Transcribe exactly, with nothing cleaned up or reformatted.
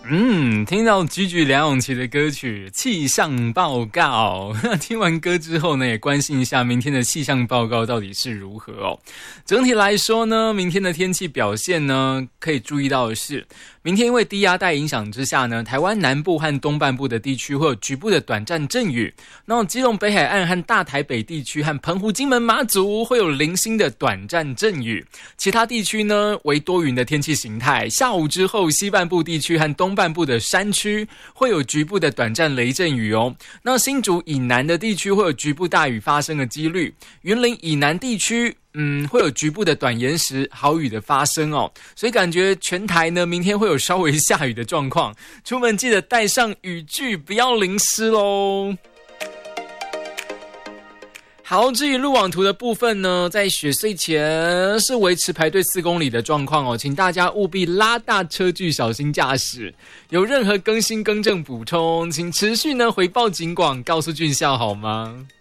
嗯，听到居居梁咏琪的歌曲《气象报告》，听完歌之后呢，也关心一下明天的气象报告到底是如何哦。整体来说呢，明天的天气表现呢，可以注意到的是，明天因为低压带影响之下呢，台湾南部和东半部的地区会有局部的短暂阵雨，那基隆北海岸和大台北地区和澎湖、金门、马祖会有零星的短暂阵雨，其他地区呢为多云的天气形态。下午之后，西半部地区和东半部的山区会有局部的短暂雷阵雨哦。那新竹以南的地区会有局部大雨发生的几率，云林以南地区嗯，会有局部的短延时豪雨的发生哦，所以感觉全台呢，明天会有稍微下雨的状况，出门记得带上雨具，不要淋湿咯。好，至于路网图的部分呢，在雪隧前是维持排队四公里的状况哦，请大家务必拉大车距，小心驾驶。有任何更新更正补充，请持续呢回报警广，告诉俊孝好吗？